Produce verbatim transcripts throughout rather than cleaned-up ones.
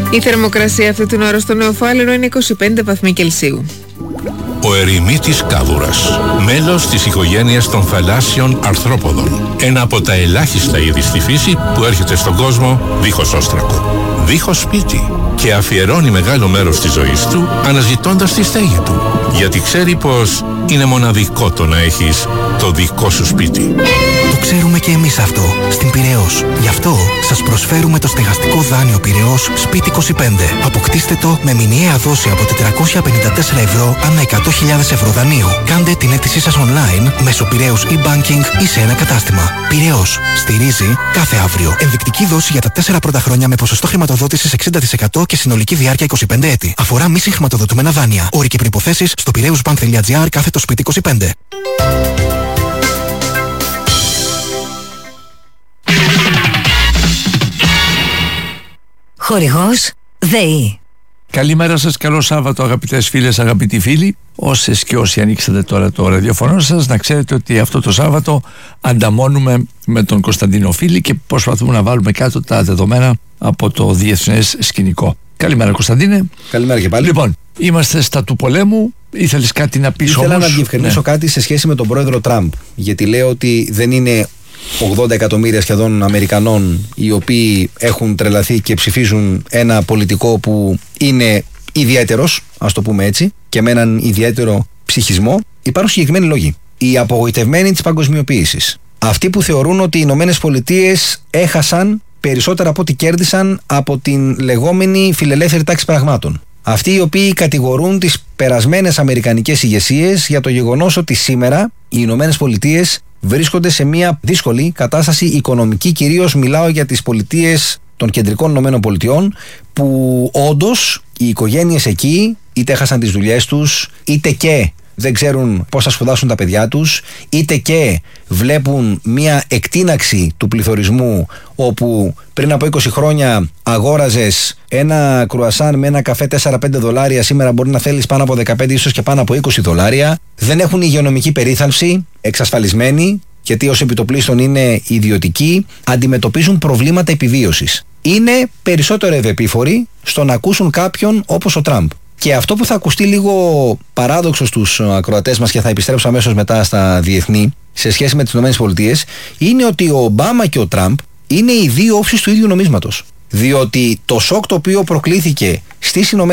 Η θερμοκρασία αυτή την ώρα στο Νεοφάλαιρο είναι είκοσι πέντε βαθμοί Κελσίου. Ο ερημίτης κάβουρας, μέλος της οικογένειας των θαλάσσιων αρθρόποδων. Ένα από τα ελάχιστα είδη στη φύση που έρχεται στον κόσμο δίχως όστρακο, δίχως σπίτι και αφιερώνει μεγάλο μέρος της ζωής του αναζητώντας τη στέγη του. Γιατί ξέρει πως είναι μοναδικό το να έχεις το δικό σου σπίτι. Το ξέρουμε και εμείς αυτό στην Πειραιώς. Γι' αυτό σας προσφέρουμε το στεγαστικό δάνειο Πειραιώς Σπίτι είκοσι πέντε. Αποκτήστε το με μηνιαία δόση από τετρακόσια πενήντα τέσσερα ευρώ ανά εκατό χιλιάδες ευρώ δανείου. Κάντε την αίτησή σας online μέσω Πειραιώς e-banking ή σε ένα κατάστημα. Πειραιώς. Στηρίζει κάθε αύριο. Ενδεικτική δόση για τα τέσσερα πρώτα χρόνια με ποσοστό χρηματοδότησης εξήντα τοις εκατό και συνολική διάρκεια είκοσι πέντε έτη. Αφορά μη συγχρηματοδοτούμενα δάνεια. Όροι και προϋποθέσεις στο πειραιώσbank.gr κάθετο σπίτι είκοσι πέντε. Χορηγός ΔΕΗ. Καλημέρα σας, καλό Σάββατο αγαπητές φίλες, αγαπητοί φίλοι. Όσες και όσοι ανοίξατε τώρα το ραδιοφωνό σας, να ξέρετε ότι αυτό το Σάββατο ανταμώνουμε με τον Κωνσταντίνο Φίλη και προσπαθούμε να βάλουμε κάτω τα δεδομένα από το διεθνές σκηνικό. Καλημέρα Κωνσταντίνε. Καλημέρα και πάλι. Λοιπόν, είμαστε στα του πολέμου. Ήθελες κάτι να πεις? Ήθελα όμως να διευκρινίσω ναι. κάτι σε σχέση με τον πρόεδρο Τραμπ. Γιατί λέω ότι δεν είναι ογδόντα εκατομμύρια σχεδόν Αμερικανών οι οποίοι έχουν τρελαθεί και ψηφίζουν ένα πολιτικό που είναι ιδιαίτερος, ας το πούμε έτσι, και με έναν ιδιαίτερο ψυχισμό. Υπάρχουν συγκεκριμένοι λόγοι. Οι απογοητευμένοι της παγκοσμιοποίησης. Αυτοί που θεωρούν ότι οι Ηνωμένες Πολιτείες έχασαν περισσότερα από ό,τι κέρδισαν από την λεγόμενη φιλελεύθερη τάξη πραγμάτων. Αυτοί οι οποίοι κατηγορούν τις περασμένες αμερικανικές ηγεσίες για το γεγονός ότι σήμερα οι Ηνωμένες Πολιτείες βρίσκονται σε μια δύσκολη κατάσταση οικονομική. Κυρίως μιλάω για τις πολιτείες των κεντρικών Ηνωμένων Πολιτειών, που όντως οι οικογένειες εκεί είτε έχασαν τις δουλειές τους, είτε και δεν ξέρουν πώς θα σπουδάσουν τα παιδιά τους, είτε και βλέπουν μια εκτείναξη του πληθωρισμού, όπου πριν από είκοσι χρόνια αγόραζες ένα κρουασάν με ένα καφέ τέσσερα πέντε δολάρια, σήμερα μπορεί να θέλεις πάνω από δεκαπέντε, ίσως και πάνω από είκοσι δολάρια. Δεν έχουν υγειονομική περίθαλψη εξασφαλισμένη, γιατί ως επιτοπλίστων είναι ιδιωτικοί, αντιμετωπίζουν προβλήματα επιβίωσης. Είναι περισσότερο ευεπίφοροι στο να ακούσουν κάποιον όπως ο Τραμπ. Και αυτό που θα ακουστεί λίγο παράδοξο στους ακροατές μας, και θα επιστρέψω αμέσως μετά στα διεθνή, σε σχέση με τις ΗΠΑ, είναι ότι ο Ομπάμα και ο Τραμπ είναι οι δύο όψεις του ίδιου νομίσματος. Διότι το σοκ το οποίο προκλήθηκε στις ΗΠΑ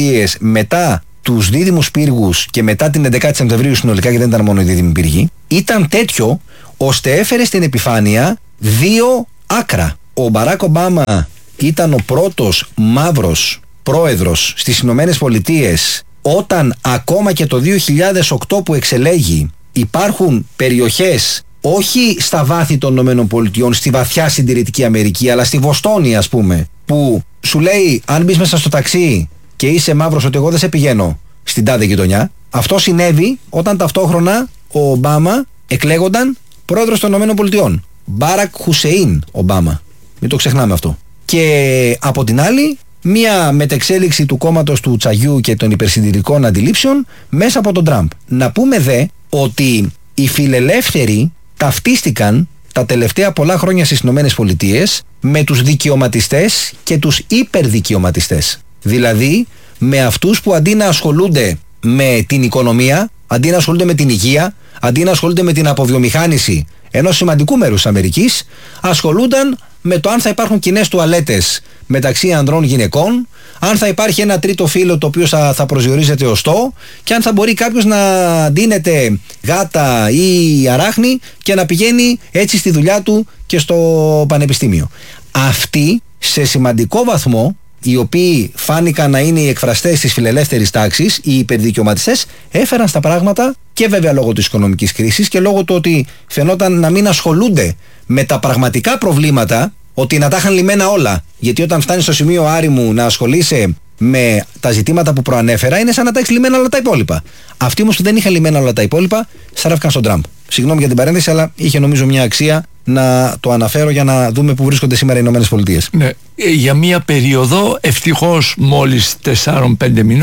μετά τους δίδυμους πύργους και μετά την έντεκα Σεπτεμβρίου συνολικά, και δεν ήταν μόνο οι δίδυμοι πύργοι, ήταν τέτοιο ώστε έφερε στην επιφάνεια δύο άκρα. Ο Μπαράκ Ομπάμα ήταν ο πρώτος μαύρος πρόεδρος στις Ηνωμένες Πολιτείες, όταν ακόμα και το δύο χιλιάδες οκτώ που εξελέγει υπάρχουν περιοχές, όχι στα βάθη των Ηνωμένων Πολιτειών, στη βαθιά συντηρητική Αμερική, αλλά στη Βοστόνη ας πούμε, που σου λέει αν μπεις μέσα στο ταξί και είσαι μαύρος ότι εγώ δεν σε πηγαίνω στην τάδε γειτονιά. Αυτό συνέβη όταν ταυτόχρονα ο Ομπάμα εκλέγονταν πρόεδρος των Ηνωμένων Πολιτειών. Μπάρακ Χουσέιν Ομπάμα. Μην το ξεχνάμε αυτό. Και από την άλλη, μία μετεξέλιξη του κόμματος του τσαγιού και των υπερσυντηρητικών αντιλήψεων μέσα από τον Τραμπ. Να πούμε δε ότι οι φιλελεύθεροι ταυτίστηκαν τα τελευταία πολλά χρόνια στις Ηνωμένες Πολιτείες με τους δικαιωματιστές και τους υπερδικαιωματιστές. Δηλαδή με αυτούς που αντί να ασχολούνται με την οικονομία, αντί να ασχολούνται με την υγεία, αντί να ασχολούνται με την αποβιομηχάνηση ενός σημαντικού μέρους της Αμερικής, ασχολούνταν με το αν θα υπάρχουν κοινές τουαλέτες μεταξύ ανδρών γυναικών, αν θα υπάρχει ένα τρίτο φύλο το οποίο θα, θα προσδιορίζεται οστό, και αν θα μπορεί κάποιος να ντύνεται γάτα ή αράχνη και να πηγαίνει έτσι στη δουλειά του και στο πανεπιστήμιο. Αυτοί σε σημαντικό βαθμό, οι οποίοι φάνηκαν να είναι οι εκφραστές της φιλελεύθερης τάξης, οι υπερδικαιωματιστές, έφεραν στα πράγματα, και βέβαια λόγω της οικονομικής κρίσης και λόγω του ότι φαινόταν να μην ασχολούνται με τα πραγματικά προβλήματα, ότι να τα είχαν λυμμένα όλα. Γιατί όταν φτάνεις στο σημείο άριμου να ασχολείσαι με τα ζητήματα που προανέφερα, είναι σαν να τα έχεις λυμμένα όλα τα υπόλοιπα. Αυτοί όμως που δεν είχαν λυμμένα όλα τα υπόλοιπα, στράφηκαν στον Τραμπ. Συγγνώμη για την παρένθεση, αλλά είχε νομίζω μια αξία να το αναφέρω για να δούμε πού βρίσκονται σήμερα οι Ηνωμένες Πολιτείες. Ναι, για μια περίοδο, ευτυχώς μόλις τεσσάρων πέντε μηνών,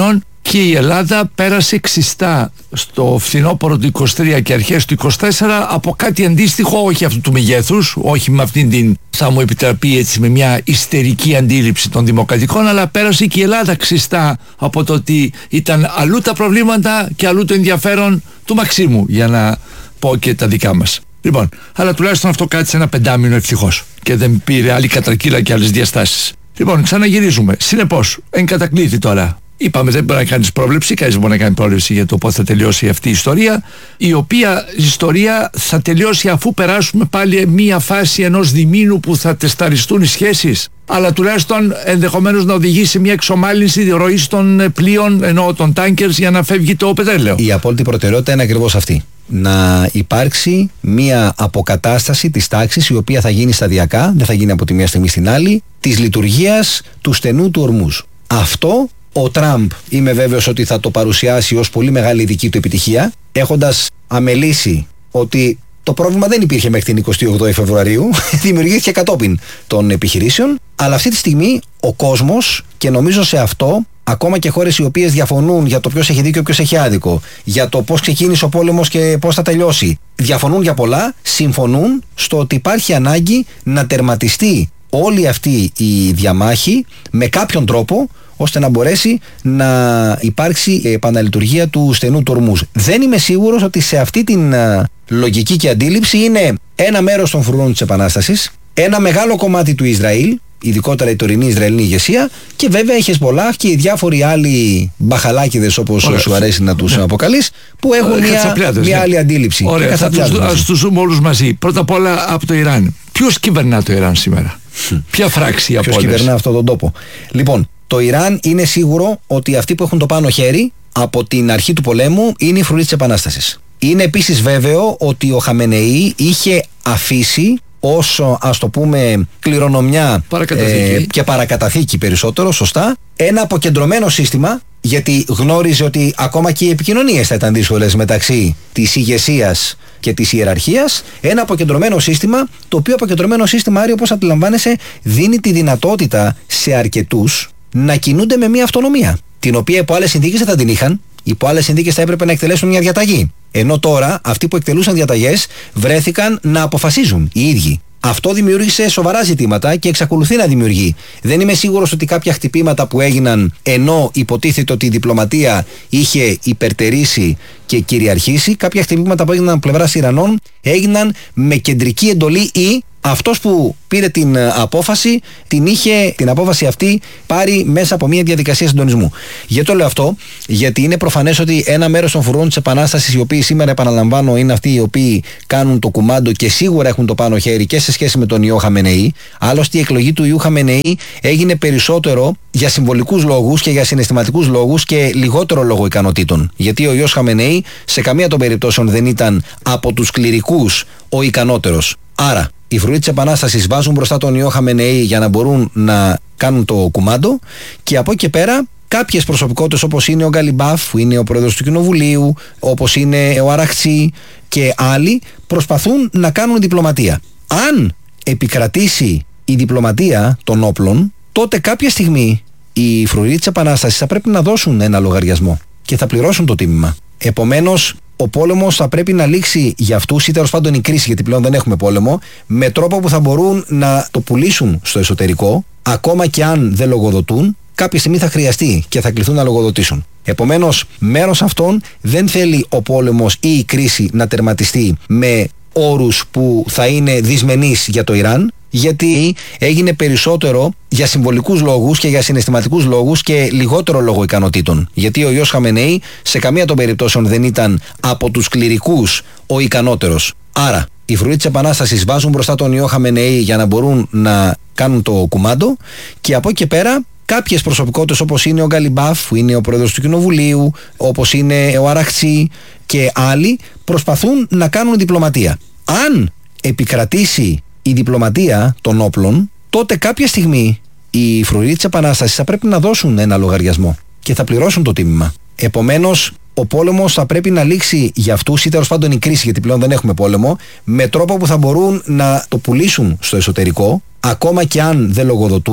και η Ελλάδα πέρασε ξιστά στο φθινόπωρο του είκοσι τρία και αρχές του είκοσι τέσσερα από κάτι αντίστοιχο, όχι αυτού του μεγέθους, όχι με αυτήν την, θα μου επιτραπεί έτσι, με μια ιστερική αντίληψη των δημοκρατικών, αλλά πέρασε και η Ελλάδα ξιστά από το ότι ήταν αλλού τα προβλήματα και αλλού το ενδιαφέρον του Μαξίμου, για να πω και τα δικά μας. Λοιπόν, αλλά τουλάχιστον αυτό κάτσε ένα πεντάμινο ευτυχώς και δεν πήρε άλλη κατρακύλα και άλλες διαστάσεις. Λοιπόν, ξαναγυρίζουμε. Συνεπώς, εν κατακλείδη τώρα. Είπαμε, δεν μπορεί να κάνεις πρόβλεψη, κανείς δεν μπορεί να κάνει πρόβλεψη για το πώς θα τελειώσει αυτή η ιστορία, η οποία ιστορία θα τελειώσει αφού περάσουμε πάλι μία φάση ενός διμήνου που θα τεσταριστούν οι σχέσεις, αλλά τουλάχιστον ενδεχομένως να οδηγήσει σε μια εξομάλυνση ροής των πλοίων, ενώ των τάνκερς, για να φεύγει το πετρέλαιο. Η απόλυτη προτεραιότητα είναι ακριβώς αυτή. Να υπάρξει μια αποκατάσταση της τάξης, η οποία θα γίνει σταδιακά, δεν θα γίνει από τη μία στιγμή στην άλλη, της λειτουργίας του στενού του ορμούς. Αυτό ο Τραμπ είμαι βέβαιος ότι θα το παρουσιάσει ως πολύ μεγάλη δική του επιτυχία, έχοντας αμελήσει ότι το πρόβλημα δεν υπήρχε μέχρι την εικοστή όγδοη Φεβρουαρίου, δημιουργήθηκε κατόπιν των επιχειρήσεων, αλλά αυτή τη στιγμή ο κόσμος, και νομίζω σε αυτό ακόμα και χώρες οι οποίες διαφωνούν για το ποιος έχει δίκιο και ποιος έχει άδικο, για το πώς ξεκίνησε ο πόλεμος και πώς θα τελειώσει, διαφωνούν για πολλά, συμφωνούν στο ότι υπάρχει ανάγκη να τερματιστεί όλη αυτή η διαμάχη με κάποιον τρόπο, ώστε να μπορέσει να υπάρξει επαναλειτουργία του στενού του ορμούς. Δεν είμαι σίγουρος ότι σε αυτή την α, λογική και αντίληψη είναι ένα μέρος των φρουρών της Επανάστασης, ένα μεγάλο κομμάτι του Ισραήλ, ειδικότερα η τωρινή Ισραηλινή ηγεσία, και βέβαια η Χεσμολάχ και οι διάφοροι άλλοι μπαχαλάκιδες, όπως Ωραία. σου αρέσει να τους ναι. αποκαλείς, που έχουν Ωραία, μια, μια ναι. άλλη αντίληψη. Ωραία, θα τους, ας τους δούμε όλους μαζί. Πρώτα απ' όλα από το Ιράν. Ποιος κυβερνά το Ιράν σήμερα? Ποια φράξη από όλες? Ποιος κυβερνά αυτόν τον τόπο? Λοιπόν, το Ιράν είναι σίγουρο ότι αυτοί που έχουν το πάνω χέρι από την αρχή του πολέμου είναι οι φρουροί της Επανάστασης. Είναι επίσης βέβαιο ότι ο Χαμενεή είχε αφήσει όσο, ας το πούμε, κληρονομιά παρακαταθήκη. Ε, και παρακαταθήκη περισσότερο, σωστά, ένα αποκεντρωμένο σύστημα, γιατί γνώριζε ότι ακόμα και οι επικοινωνίες θα ήταν δύσκολες μεταξύ της ηγεσίας και της ιεραρχίας. Ένα αποκεντρωμένο σύστημα, το οποίο αποκεντρωμένο σύστημα, Άρη, όπως αντιλαμβάνεσαι, δίνει τη δυνατότητα σε αρκετούς να κινούνται με μια αυτονομία, την οποία υπό άλλες συνθήκες δεν θα την είχαν. Υπό άλλες συνθήκες θα έπρεπε να εκτελέσουν μια διαταγή. Ενώ τώρα αυτοί που εκτελούσαν διαταγές βρέθηκαν να αποφασίζουν οι ίδιοι. Αυτό δημιούργησε σοβαρά ζητήματα και εξακολουθεί να δημιουργεί. Δεν είμαι σίγουρος ότι κάποια χτυπήματα που έγιναν ενώ υποτίθεται ότι η διπλωματία είχε υπερτερήσει και κυριαρχήσει, κάποια χτυπήματα που έγιναν από πλευράς Ιρανών έγιναν με κεντρική εντολή ή αυτός που πήρε την απόφαση, την είχε την απόφαση αυτή πάρει μέσα από μια διαδικασία συντονισμού. Γιατί το λέω αυτό? Γιατί είναι προφανές ότι ένα μέρος των φρουρών της Επανάστασης, οι οποίοι σήμερα, επαναλαμβάνω, είναι αυτοί οι οποίοι κάνουν το κουμάντο και σίγουρα έχουν το πάνω χέρι και σε σχέση με τον Ιώ Χαμενεή. Άλλωστε η εκλογή του Ιώ Χαμενεή έγινε περισσότερο για συμβολικούς λόγους και για συναισθηματικούς λόγους και λιγότερο λόγω ικανοτήτων. Γιατί ο Ιώς Χαμενεή σε καμία των περιπτώσεων δεν ήταν από τους κληρικούς ο ικανότερος. Άρα οι φρουροί της Επανάστασης βάζουν μπροστά τον Ιώ Χαμενεή για να μπορούν να κάνουν το κουμάντο, και από εκεί και πέρα κάποιες προσωπικότητες, όπως είναι ο Γκαλιμπάφ, που είναι ο πρόεδρος του Κοινοβουλίου, όπως είναι ο Αραχτσί και άλλοι, προσπαθούν να κάνουν διπλωματία. Αν επικρατήσει η διπλωματία των όπλων, τότε κάποια στιγμή οι φρουροί της Επανάστασης θα πρέπει να δώσουν ένα λογαριασμό και θα πληρώσουν το τίμημα. Επομένως, ο πόλεμος θα πρέπει να λήξει για αυτούς, ή τέλος πάντων η κρίση, γιατί πλέον δεν έχουμε πόλεμο, με τρόπο που θα μπορούν να το πουλήσουν στο εσωτερικό, ακόμα και αν δεν λογοδοτούν, κάποια στιγμή θα χρειαστεί και θα κληθούν να λογοδοτήσουν. Επομένως, μέρος αυτών δεν θέλει ο πόλεμος ή η κρίση να τερματιστεί με όρους που θα είναι δυσμενείς για το Ιράν, γιατί έγινε περισσότερο για συμβολικούς λόγους και για συναισθηματικούς λόγους και λιγότερο λόγω ικανοτήτων. Γιατί ο Ιώς Χαμενεή σε καμία των περιπτώσεων δεν ήταν από τους κληρικούς ο ικανότερος. Άρα οι φρουροί της Επανάστασης βάζουν μπροστά τον Ιώ Χαμενεή για να μπορούν να κάνουν το κουμάντο, και από εκεί και πέρα κάποιες προσωπικότητες, όπως είναι ο Γκαλιμπάφ, που είναι ο πρόεδρος του Κοινοβουλίου, όπως είναι ο Αραχτσί και άλλοι, προσπαθούν να κάνουν διπλωματία. Αν επικρατήσει η διπλωματία των όπλων, τότε κάποια στιγμή οι φρουροί της Επανάστασης θα πρέπει να δώσουν ένα λογαριασμό και θα πληρώσουν το τίμημα. Επομένως, ο πόλεμος θα πρέπει να λήξει για αυτούς, ή τέλος πάντων η κρίση, γιατί πλέον δεν έχουμε πόλεμο, με τρόπο που θα μπορούν να το πουλήσουν στο εσωτερικό, ακόμα και αν δεν λογοδοτούν,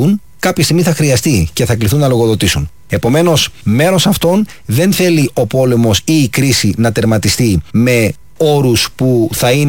κάποια στιγμή θα χρειαστεί και θα κληθούν να λογοδοτήσουν. Επομένως, μέρος αυτών δεν θέλει ο πόλεμος ή η κρίση να τερματιστεί με όρους που θα είναι